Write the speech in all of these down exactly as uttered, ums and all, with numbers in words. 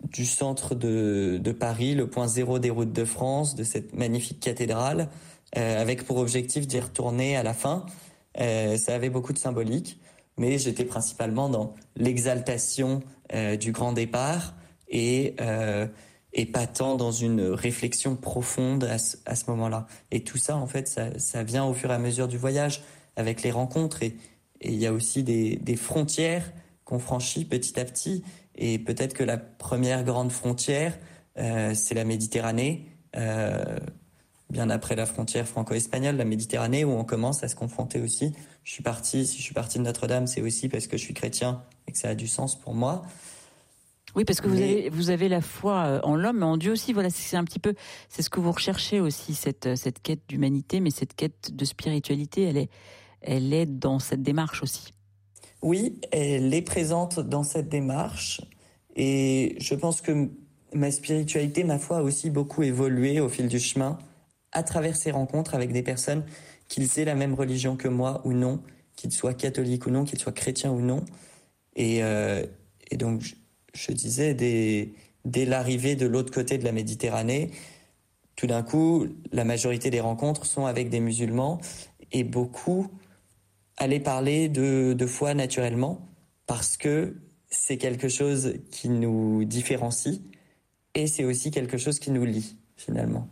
du centre de, de Paris, le point zéro des routes de France, de cette magnifique cathédrale, euh, avec pour objectif d'y retourner à la fin. Euh, ça avait beaucoup de symbolique, mais j'étais principalement dans l'exaltation euh, du grand départ et, euh, et pas tant dans une réflexion profonde à ce, à ce moment-là. Et tout ça, en fait, ça, ça vient au fur et à mesure du voyage, avec les rencontres. Et il y a aussi des, des frontières qu'on franchit petit à petit. Et peut-être que la première grande frontière, euh, c'est la Méditerranée, euh, bien après la frontière franco-espagnole, la Méditerranée, où on commence à se confronter aussi. Je suis parti, si je suis parti de Notre-Dame, c'est aussi parce que je suis chrétien et que ça a du sens pour moi. Oui, parce que mais... vous avez vous avez la foi en l'homme, mais en Dieu aussi. Voilà, c'est un petit peu, c'est ce que vous recherchez aussi, cette cette quête d'humanité, mais cette quête de spiritualité, elle est elle est dans cette démarche aussi. Oui, elle est présente dans cette démarche, et je pense que ma spiritualité, ma foi, a aussi beaucoup évolué au fil du chemin, à travers ces rencontres avec des personnes, qu'ils aient la même religion que moi ou non, qu'ils soient catholiques ou non, qu'ils soient chrétiens ou non. Et, euh, et donc, je, je disais, dès, dès l'arrivée de l'autre côté de la Méditerranée, tout d'un coup, la majorité des rencontres sont avec des musulmans, et beaucoup allaient parler de, de foi naturellement, parce que c'est quelque chose qui nous différencie, et c'est aussi quelque chose qui nous lie, finalement.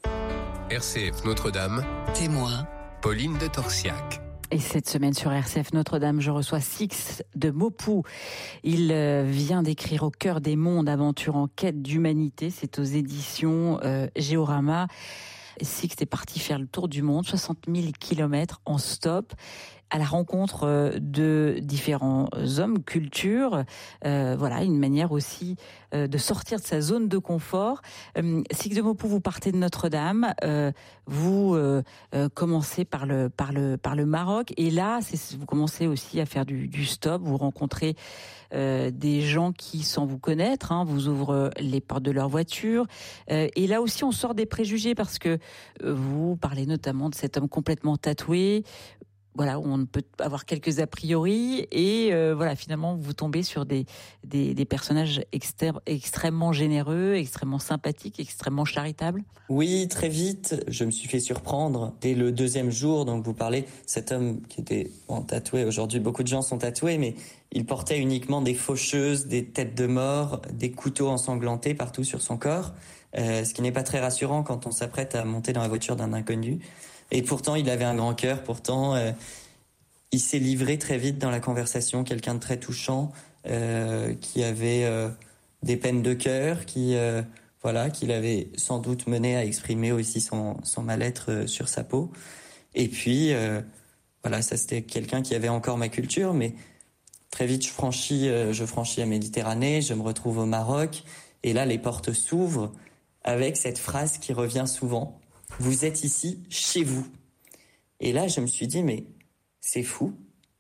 R C F Notre-Dame, témoin, Pauline de Torsiac. Et cette semaine sur R C F Notre-Dame, je reçois Six de Maupoux. Il vient d'écrire Au cœur des mondes, aventure en quête d'humanité. C'est aux éditions euh, Géorama. Six est parti faire le tour du monde, soixante mille kilomètres en stop, à la rencontre de différents hommes, cultures, euh, voilà, une manière aussi euh, de sortir de sa zone de confort. Euh, Six de Maupoux, vous partez de Notre-Dame, euh, vous euh, euh, commencez par le par le par le Maroc, et là, c'est, vous commencez aussi à faire du, du stop. Vous rencontrez euh, des gens qui, sans vous connaître, hein, vous ouvrent les portes de leur voiture, euh, et là aussi, on sort des préjugés parce que euh, vous parlez notamment de cet homme complètement tatoué. Voilà, on peut avoir quelques a priori, et euh, voilà, finalement, vous tombez sur des des, des personnages extré- extrêmement généreux, extrêmement sympathiques, extrêmement charitables. Oui, très vite, je me suis fait surprendre dès le deuxième jour. Donc, vous parlez, cet homme qui était bon, tatoué. Aujourd'hui, beaucoup de gens sont tatoués, mais il portait uniquement des faucheuses, des têtes de mort, des couteaux ensanglantés partout sur son corps, euh, ce qui n'est pas très rassurant quand on s'apprête à monter dans la voiture d'un inconnu. Et pourtant, il avait un grand cœur. Pourtant, euh, il s'est livré très vite dans la conversation. Quelqu'un de très touchant, euh, qui avait euh, des peines de cœur, qui euh, voilà, qu'il avait sans doute mené à exprimer aussi son, son mal-être euh, sur sa peau. Et puis, euh, voilà, ça c'était quelqu'un qui avait encore ma culture, mais très vite, je franchis, euh, je franchis la Méditerranée, je me retrouve au Maroc, et là, les portes s'ouvrent avec cette phrase qui revient souvent. Vous êtes ici, chez vous. Et là, je me suis dit, mais c'est fou.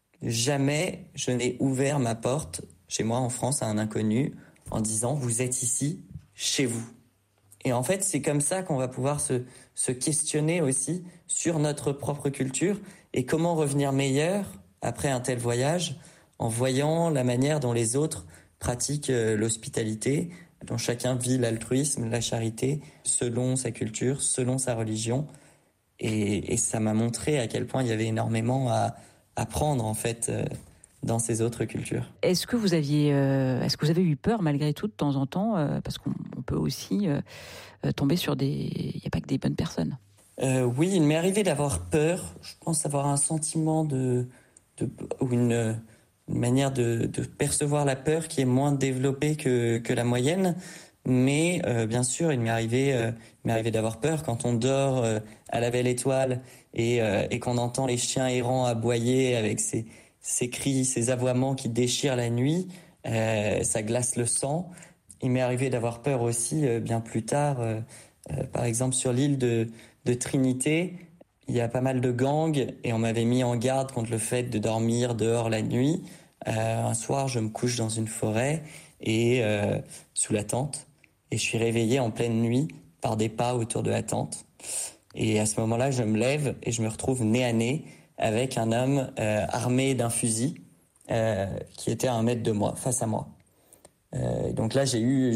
Jamais je n'ai ouvert ma porte chez moi en France à un inconnu en disant, vous êtes ici, chez vous. Et en fait, c'est comme ça qu'on va pouvoir se, se questionner aussi sur notre propre culture et comment revenir meilleur après un tel voyage en voyant la manière dont les autres pratiquent l'hospitalité, dont chacun vit l'altruisme, la charité, selon sa culture, selon sa religion. Et, et ça m'a montré à quel point il y avait énormément à apprendre, en fait, euh, dans ces autres cultures. Est-ce que vous aviez, euh, est-ce que vous avez eu peur, malgré tout, de temps en temps, euh, parce qu'on on peut aussi euh, tomber sur des... Il n'y a pas que des bonnes personnes. Euh, oui, il m'est arrivé d'avoir peur. Je pense avoir un sentiment de... de ou une... une manière de, de percevoir la peur qui est moins développée que, que la moyenne. Mais euh, bien sûr, il m'est arrivé, euh, il m'est arrivé d'avoir peur quand on dort euh, à la belle étoile et, euh, et qu'on entend les chiens errants aboyer avec ces, ces cris, ces aboiements qui déchirent la nuit. Euh, ça glace le sang. Il m'est arrivé d'avoir peur aussi euh, bien plus tard. Euh, euh, par exemple, sur l'île de, de Trinité, il y a pas mal de gangs et on m'avait mis en garde contre le fait de dormir dehors la nuit. Euh, un soir, je me couche dans une forêt et euh, sous la tente et je suis réveillé en pleine nuit par des pas autour de la tente. Et à ce moment-là, je me lève et je me retrouve nez à nez avec un homme euh, armé d'un fusil euh, qui était à un mètre de moi, face à moi. Euh, donc là, j'ai eu